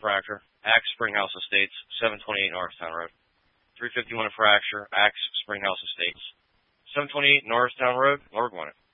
fracture, Axe Springhouse Estates, 728 Norristown Road. 351 a fracture, Axe Springhouse Estates, 728 Norristown Road, Norwood.